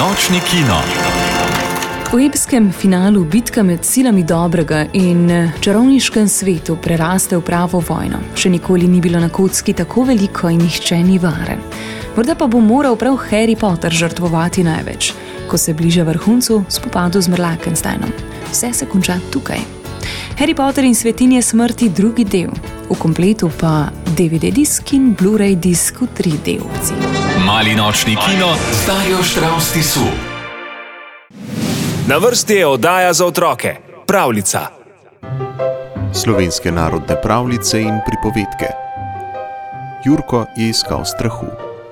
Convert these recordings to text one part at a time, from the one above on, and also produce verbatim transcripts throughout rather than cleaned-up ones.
Nočni kino. V epskem finalu bitka med silami dobrega in čarovniškem svetu preraste v pravo vojno. Še nikoli ni bilo na kocki tako veliko in nihče ni varen. Morda pa bo moral prav Harry Potter žrtvovati največ, ko se bliža vrhuncu spopadu z Mrlakensteinom. Vse se konča tukaj. Harry Potter in svetinje smrti drugi del, v kompletu pa D V D disk in Blu-ray disk v tri D opciji. Mali nočni kino z Darjo Štravs Tisu. Na vrsti je oddaja za otroke, pravljica. Slovenske narodne pravljice in pripovedke. Jurko je iskal strahu.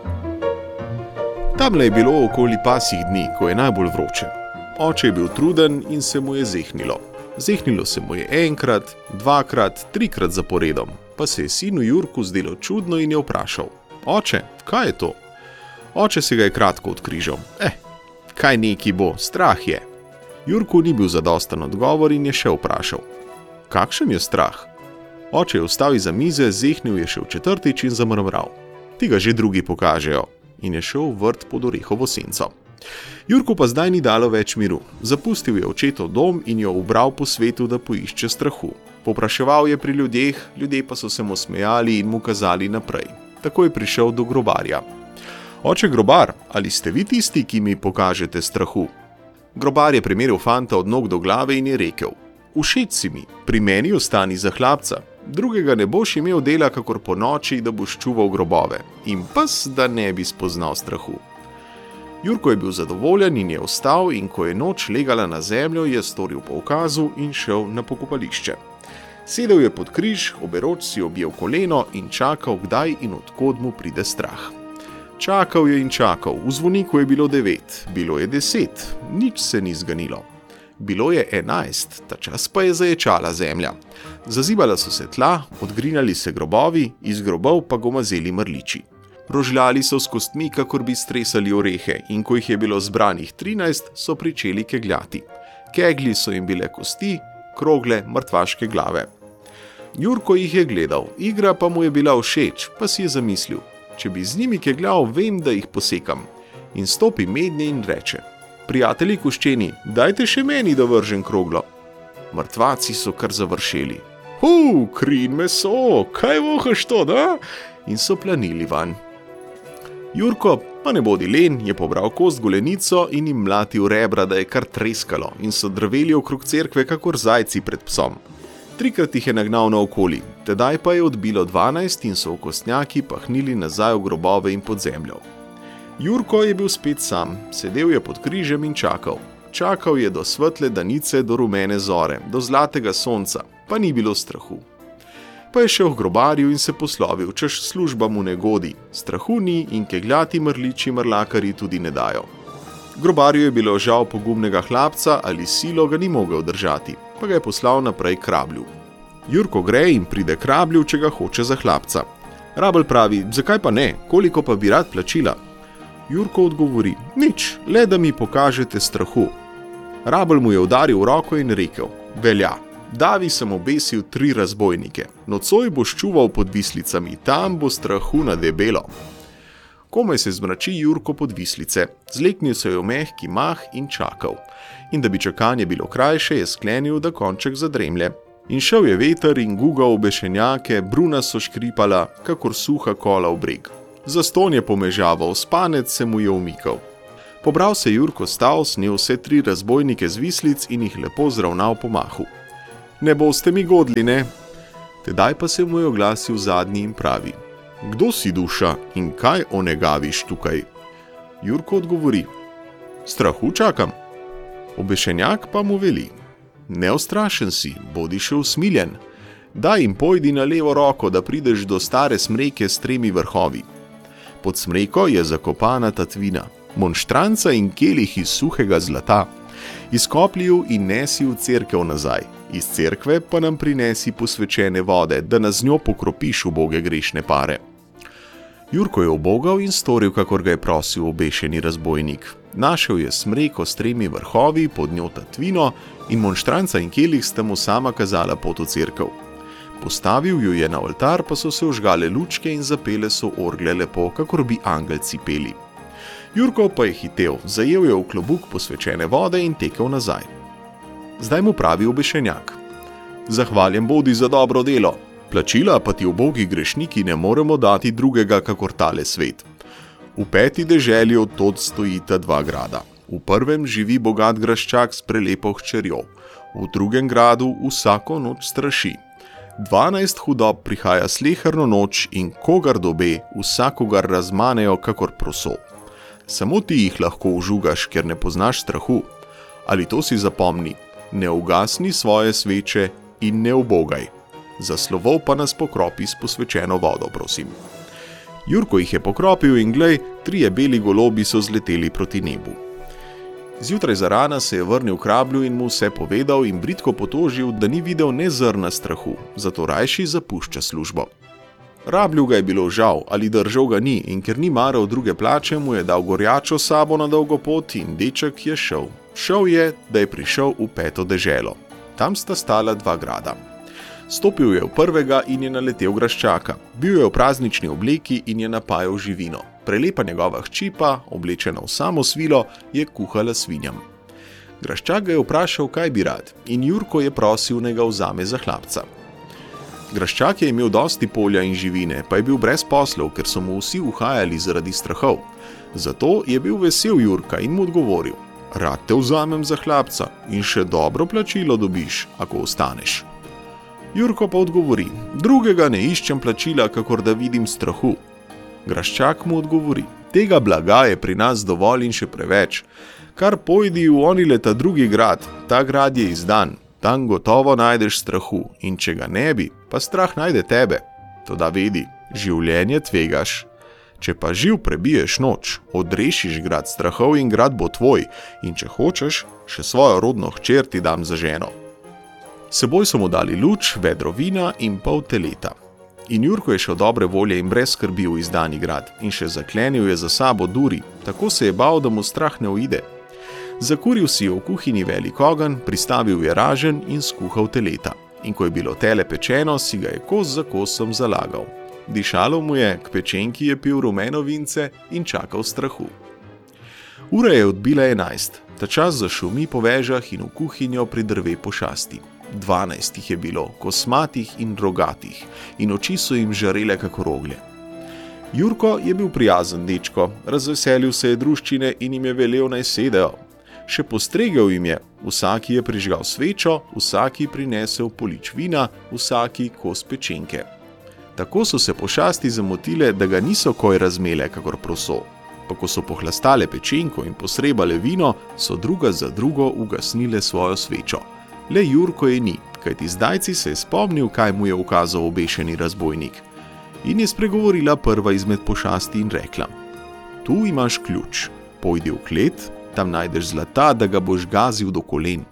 Tamle je bilo okoli pasjih dni, ko je najbolj vroče. Oče je bil truden in se mu je zehnilo. Zehnilo se mu je enkrat, dvakrat, trikrat zaporedom, pa se je sinu Jurku zdelo čudno in je vprašal: Oče, kaj je to? Oče se ga je kratko odkrižal. Eh, kaj neki bo, strah je. Jurku ni bil zadosten odgovor in je še vprašal: Kakšen je strah? Oče je vstal iza mize, zehnil je še v četrtič in zamrmral. Ti ga že drugi pokažejo. In je šel v vrt pod orehovo senco. Jurku pa zdaj ni dalo več miru. Zapustil je očetov dom in jo ubral po svetu, da poišče strahu. Popraševal je pri ljudeh, ljudje pa so se mu smejali in mu kazali naprej. Tako je prišel do grobarja. Oče grobar, ali ste vi tisti, ki mi pokažete strahu? Grobar je primeril fanta od nog do glave in je rekel: Všeč si mi, pri meni ostani za hlapca. Drugega ne boš imel dela kakor po noči, da boš čuval grobove. In pes, da ne bi spoznal strahu. Jurko je bil zadovoljen in je vstal, in ko je noč legala na zemljo, je storil po ukazu in šel na pokopališče. Sedel je pod križ, oberoč si objel koleno in čakal, kdaj in od kod mu pride strah. Čakal je in čakal, v zvoniku je bilo devet, bilo je deset, nič se ni zganilo. Bilo je enajst, ta čas pa je zaječala zemlja. Zazibala so se tla, odgrinjali se grobovi, iz grobov pa gomazeli mrliči. Rožljali so s kostmi, kakor bi stresali orehe, in ko jih je bilo zbranih trinajst, so pričeli kegljati. Kegli so jim bile kosti, krogle, mrtvaške glave. Jurko jih je gledal, igra pa mu je bila všeč, pa si je zamislil: Če bi z njimi kegljal, vem, da jih posekam. In stopi mednje in reče: Prijatelji koščeni, dajte še meni, da vržem kroglo. Mrtvaci so kar završeli. Hu, kri in meso, kaj vohaš to, da? In so planili van. Jurko, pa ne bodi len, je pobral kost golenico in jim mlatil rebra, da je kar treskalo, in so drveli okrog cerkve kakor zajci pred psom. Trikrat jih je nagnal naokoli, tedaj pa je odbilo dvanajst in so v kostnjaki pahnili nazaj v grobove in pod zemljo. Jurko je bil spet sam, sedel je pod križem in čakal. Čakal je do svetle danice, do rumene zore, do zlatega sonca, pa ni bilo strahu. Pa je šel v grobarju in se poslovil, češ služba mu ne godi, strahu ni in kegljati mrliči mrlakari tudi ne dajo. Grobarju je bilo žal pogumnega hlapca, ali silo ga ni mogel držati, pa ga je poslal naprej k Rablju. Jurko gre in pride k Rablju, če ga hoče za hlapca. Rabelj pravi: Zakaj pa ne, koliko pa bi rad plačila? Jurko odgovori: Nič, le da mi pokažete strahu. Rabelj mu je udaril v roko in rekel: Velja, davi sem obesil tri razbojnike, nocoj boš čuval pod vislicami, tam bo strahu na debelo. Komaj se zmrači Jurko pod vislice, zleknil se je v mehki mah in čakal. In da bi čakanje bilo krajše, je sklenil, da konček zadremlje. In šel je veter in gugal obešenjake, bruna so škripala, kakor suha kola v breg. Zaston je pomežaval, spanec se mu je umikal. Pobral se Jurko stal, snel vse tri razbojnike z vislic in jih lepo zravnal po mahu. Ne boste mi godli, ne? Tedaj pa se mu je oglasil zadnji in pravi: Kdo si, duša, in kaj onegaviš tukaj? Jurko odgovori: Strahu čakam. Obešenjak pa mu veli: Neustrašen si, bodi še usmiljen. Daj in pojdi na levo roko, da prideš do stare smreke s tremi vrhovi. Pod smreko je zakopana tatvina, monštranca in kelih iz suhega zlata. Izkoplji ju in nesi v cerkev nazaj, iz cerkve pa nam prinesi posvečene vode, da nas z njo pokropiš uboge grešne pare. Jurko je ubogal in storil, kakor ga je prosil obešeni razbojnik. Našel je smreko s tremi vrhovi, pod njo tatvino, in monštranca in kelih sta mu sama kazala pot v cerkev. Postavil ju je na oltar, pa so se vžgale lučke in zapele so orgle lepo, kakor bi angelci peli. Jurko pa je hitel, zajel je v klobuk posvečene vode in tekel nazaj. Zdaj mu pravi obešenjak: Zahvaljen bodi za dobro delo, plačila pa ti ubogi grešniki ne moremo dati drugega kakor tale svet. V peti deželi od tod stojita dva grada. V prvem živi bogat graščak s prelepo hčerjo, v drugem gradu vsako noč straši. Dvanajst hudob prihaja sleherno noč in kogar dobe, vsakogar razmanejo kakor proso. Samo ti jih lahko užugaš, ker ne poznaš strahu. Ali to si zapomni, ne ugasni svoje sveče in ne ubogaj. Za slovov pa nas pokropi s posvečeno vodo, prosim. Jurko jih je pokropil in glej, trije beli golobi so zleteli proti nebu. Zjutraj zarana se je vrnil k rablju in mu vse povedal in bridko potožil, da ni videl ne zrna strahu, zato rajši zapušča službo. Rablju ga je bilo žal, ali držal ga ni, in ker ni maral druge plače, mu je dal gorjačo sabo na dolgo pot in deček je šel. Šel je, da je prišel v peto deželo. Tam sta stala dva grada. Stopil je v prvega in je naletel graščaka. Bil je v praznični obleki in je napajal živino. Prelepa njegova hči pa, oblečena v samo svilo, je kuhala svinjam. Graščak ga je vprašal, kaj bi rad, in Jurko je prosil, naj ga vzame za hlapca. Graščak je imel dosti polja in živine, pa je bil brez poslov, ker so mu vsi uhajali zaradi strahov. Zato je bil vesel Jurka in mu odgovoril: Rad te vzamem za hlapca in še dobro plačilo dobiš, ako ostaneš. Jurko pa odgovori: Drugega ne iščem plačila, kakor da vidim strahu. Graščak mu odgovori: Tega blaga je pri nas dovolj in še preveč. Kar pojdi v onile ta drugi grad, ta grad je izdan, tam gotovo najdeš strahu in če ga ne bi, pa strah najde tebe. Toda vedi, življenje tvegaš. Če pa živ prebiješ noč, odrešiš grad strahov in grad bo tvoj in če hočeš, še svojo rodno hčer ti dam za ženo. Seboj so mu dali luč, vedro vina in pol teleta. In Jurko je šel dobre volje in brez skrbi v izdani grad in še zaklenil je za sabo duri, tako se je bal, da mu strah ne uide. Zakuril si je v kuhinji velik ogenj, pristavil je raženj in skuhal teleta. In ko je bilo tele pečeno, si ga je kos za kosom zalagal. Dišalo mu je, k pečenki je pil rumeno vince in čakal strahu. Ura je odbila enajst, ta čas zašumi po vežah in v kuhinjo pridrve pošasti. Dvanajst jih je bilo, kosmatih in rogatih, in oči so jim žarele kakor oglje. Jurko je bil prijazen dečko, razveselil se je druščine in jim je velel, naj sedejo. Še postregel jim je, vsaki je prižgal svečo, vsaki prinesel polič vina, vsaki kos pečenke. Tako so se pošasti zamotile, da ga niso koj razmele kakor proso. Pa ko so pohlastale pečenko in posrebale vino, so druga za drugo ugasnile svojo svečo. Le Jurko je ni, kajti zdajci se je spomnil, kaj mu je ukazal obešeni razbojnik. In je spregovorila prva izmed pošasti in rekla: Tu imaš ključ, pojdi v klet, tam najdeš zlata, da ga boš gazil do kolen.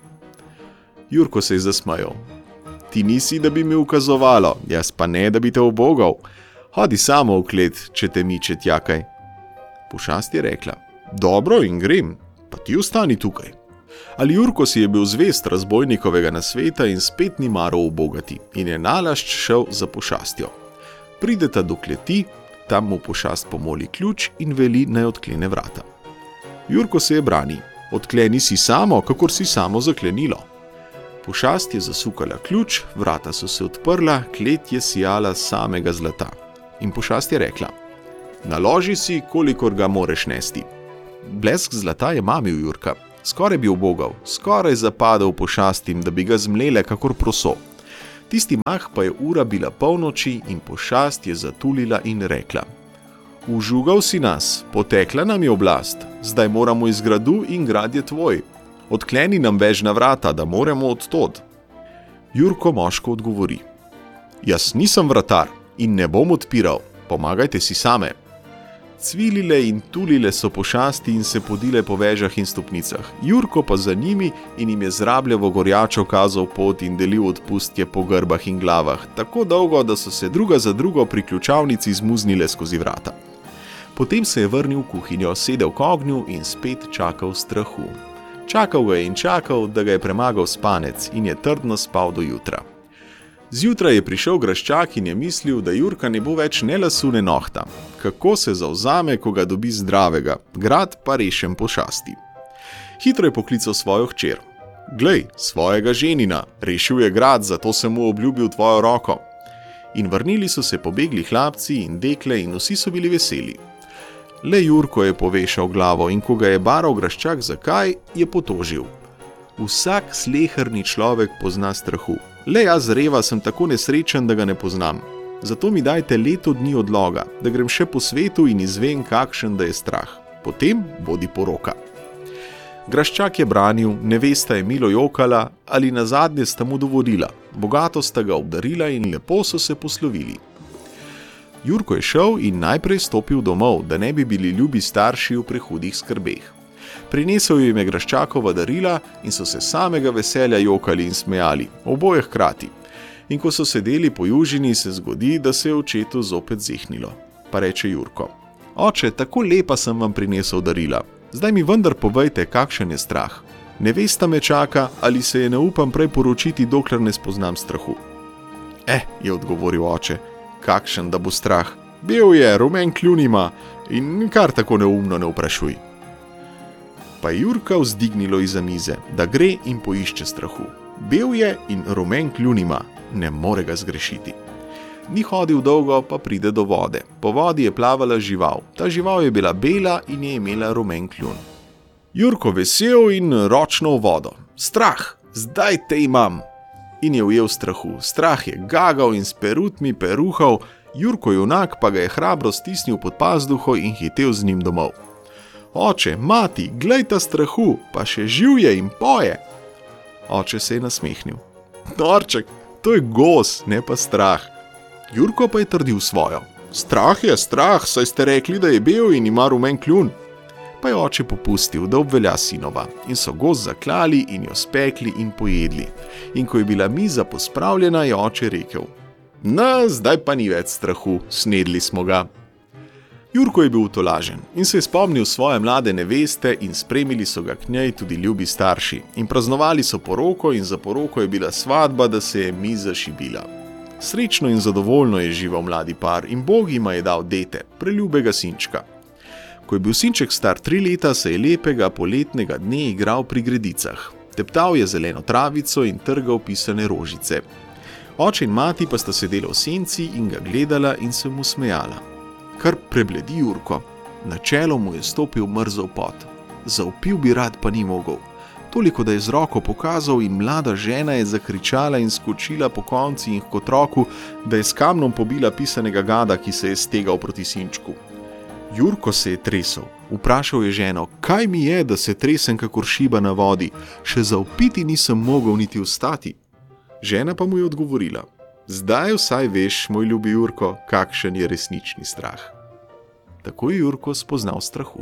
Jurko se je zasmejal: Ti nisi, da bi mi ukazovalo, jaz pa ne, da bi te ubogal. Hodi samo v klet, če te miče tjakaj. Pošast je rekla: Dobro in grem, pa ti ostani tukaj. Ali Jurko si je bil zvest razbojnikovega nasveta in spet ni maral ubogati in je nalašč šel za pošastjo. Prideta do kleti, tam mu pošast pomoli ključ in veli, naj odklene vrata. Jurko se je brani: Odkleni si samo, kakor si samo zaklenilo. Pošast je zasukala ključ, vrata so se odprla, klet je sijala samega zlata. In pošast je rekla: Naloži si, kolikor ga moreš nesti. Blesk zlata je mamil Jurka. Skoraj bi ubogal, skoraj zapadal pošastim, da bi ga zmlele kakor proso. Tisti mah pa je ura bila polnoči in pošast je zatulila in rekla: Užugal si nas, potekla nam je oblast, zdaj moramo iz gradu in grad je tvoj. Odkleni nam vežna vrata, da moremo odtod. Jurko moško odgovori: Jaz nisem vratar in ne bom odpiral, pomagajte si same. Cvilile in tulile so pošasti in se podile po vežah in stopnicah. Jurko pa za njimi in jim je zrabljavo gorjačo kazal pot in delil odpustke po grbah in glavah, tako dolgo, da so se druga za drugo pri ključavnici zmuznile skozi vrata. Potem se je vrnil v kuhinjo, sedel k ognju in spet čakal strahu. Čakal ga je in čakal, da ga je premagal spanec in je trdno spal do jutra. Zjutraj je prišel Graščak in je mislil, da Jurka ne bo več ne lasu ne nohta. Kako se zavzame, ko ga dobi zdravega, grad pa rešen pošasti. Hitro je poklical svojo hčer. Glej, svojega ženina, rešil je grad, zato sem mu obljubil tvojo roko. In vrnili so se pobegli hlapci in dekle in vsi so bili veseli. Le Jurko je povešal glavo in ko ga je baral Graščak zakaj, je potožil. Vsak sleherni človek pozna strahu. Le jaz reva sem tako nesrečen, da ga ne poznam. Zato mi dajte leto dni odloga, da grem še po svetu in izvem, kakšen da je strah. Potem bodi poroka. Graščak je branil, nevesta je milo jokala, ali nazadnje sta mu dovolila. Bogato sta ga obdarila in lepo so se poslovili. Jurko je šel in najprej stopil domov, da ne bi bili ljubi starši v prehudih skrbeh. Prinesel jim je Graščakova darila in so se samega veselja jokali in smejali, oboje hkrati. In ko so sedeli po južini, se zgodi, da se je očetu zopet zehnilo. Pa reče Jurko: Oče, tako lepa sem vam prinesel darila. Zdaj mi vendar povejte, kakšen je strah. Nevesta me čaka, ali se je ne upam prej poročiti, dokler ne spoznam strahu. Eh, je odgovoril oče, kakšen da bo strah. Bel je, rumen kljun ima in kar tako neumno ne vprašuj. Pa je Jurka vzdignilo iza mize, da gre in poišče strahu. Bel je in rumen kljun ima, ne more ga zgrešiti. Ni hodil dolgo, pa pride do vode. Po vodi je plavala žival. Ta žival je bila bela in je imela rumen kljun. Jurko vesel in ročno v vodo. Strah, zdaj te imam. In je ujel strahu. Strah je gagal in s perutmi peruhal, Jurko junak pa ga je hrabro stisnil pod pazduho in hitel z njim domov. Oče, mati, glej ta strahu, pa še živ je in poje. Oče se je nasmehnil. Norček, to je gos, ne pa strah. Jurko pa je trdil svojo. Strah je strah, saj ste rekli, da je bel in ima rumen kljun. Pa je oče popustil, da obvelja sinova, in so gos zaklali in jo spekli in pojedli. In ko je bila miza pospravljena, je oče rekel: Na, zdaj pa ni več strahu, snedli smo ga. Jurko je bil utolažen in se je spomnil svoje mlade neveste in spremili so ga k njej tudi ljubi starši. In praznovali so poroko in za poroko je bila svadba, da se je miza šibila. Srečno in zadovoljno je živel mladi par in Bog jima je dal dete, preljubega sinčka. Ko je bil sinček star tri leta, se je lepega poletnega dne igral pri gredicah. Teptal je zeleno travico in trgal pisane rožice. Oče in mati pa sta sedela v senci in ga gledala in se mu smejala. Kar prebledi Jurko. Na čelo mu je stopil mrzel pot. Zavpil bi rad, pa ni mogel. Toliko, da je z roko pokazal in mlada žena je zakričala in skočila po konci in k otroku, da je s kamnom pobila pisanega gada, ki se je stegal proti sinčku. Jurko se je tresel. Vprašal je ženo, kaj mi je, da se tresem kakor šiba na vodi. Še zavpiti nisem mogel niti vstati. Žena pa mu je odgovorila: Zdaj vsaj veš, moj ljubi Jurko, kakšen je resnični strah. Tako je Jurko spoznal strahu.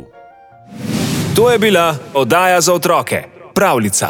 To je bila oddaja za otroke, Pravljica.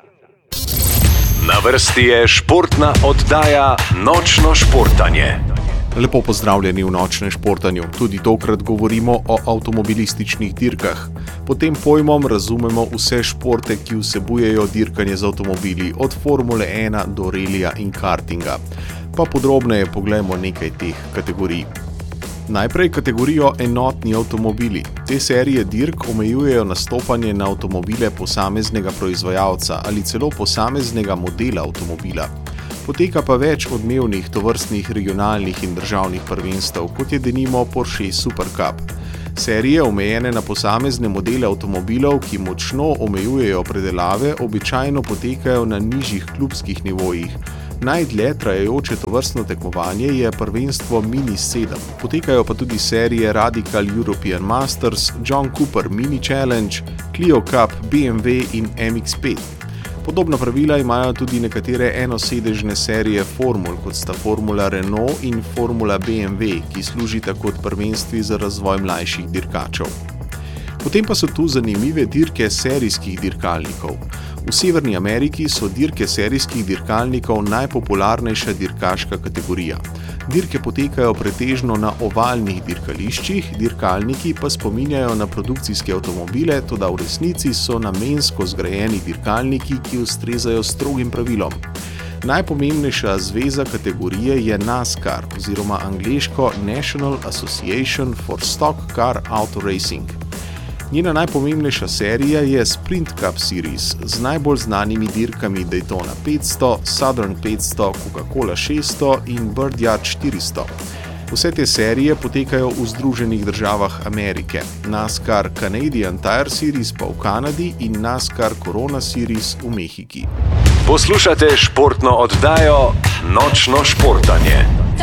Na vrsti je športna oddaja Nočno športanje. Lepo pozdravljeni v Nočnem športanju. Tudi tokrat govorimo o avtomobilističnih dirkah. Pod tem pojmom razumemo vse športe, ki vsebujejo dirkanje z avtomobili, od Formule ena do relija in kartinga. Pa podrobneje poglejmo nekaj teh kategorij. Najprej kategorijo enotni avtomobili. Te serije dirk omejujejo nastopanje na avtomobile posameznega proizvajalca ali celo posameznega modela avtomobila. Poteka pa več odmevnih tovrstnih regionalnih in državnih prvenstev, kot je denimo Porsche Super Cup. Serije, omejene na posamezne modele avtomobilov, ki močno omejujejo predelave, običajno potekajo na nižjih klubskih nivojih. Najdlje trajajoče tovrstno tekmovanje je prvenstvo Mini sedem. Potekajo pa tudi serije Radical European Masters, John Cooper Mini Challenge, Clio Cup, B M W in M X pet. Podobna pravila imajo tudi nekatere enosedežne serije formul, kot sta Formula Renault in Formula B M W, ki služita kot prvenstvi za razvoj mlajših dirkačev. Potem pa so tu zanimive dirke serijskih dirkalnikov. V Severni Ameriki so dirke serijskih dirkalnikov najpopularnejša dirkaška kategorija. Dirke potekajo pretežno na ovalnih dirkališčih, dirkalniki pa spominjajo na produkcijske avtomobile, toda v resnici so namensko zgrajeni dirkalniki, ki ustrezajo strogim pravilom. Najpomembnejša zveza kategorije je NASCAR oziroma angleško National Association for Stock Car Auto Racing. Njena najpomembnejša serija je Sprint Cup Series z najbolj znanimi dirkami Daytona petsto, Southern petsto, Coca-Cola šeststo in Birdyard štiristo. Vse te serije potekajo v Združenih državah Amerike, NASCAR Canadian Tire Series pa v Kanadi in NASCAR Corona Series v Mehiki. Poslušate športno oddajo Nočno športanje.